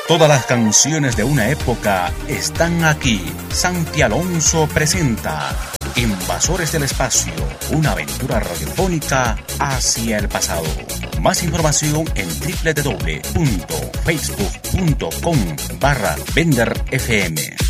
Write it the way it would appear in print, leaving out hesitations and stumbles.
Todas las canciones de una época están aquí. Santi Alonso presenta Invasores del Espacio, una aventura radiofónica hacia el pasado. Más información en www.facebook.com/VenderFM.